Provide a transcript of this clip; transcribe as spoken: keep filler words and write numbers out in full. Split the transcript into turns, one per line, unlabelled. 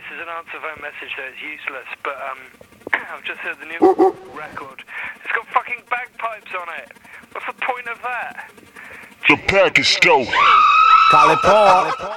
this is an answer phone message, so it's useless, but um, I've just heard the new record. It's got fucking bagpipes on it. What's the point of that?
The pack is stoked.
Call it Paul.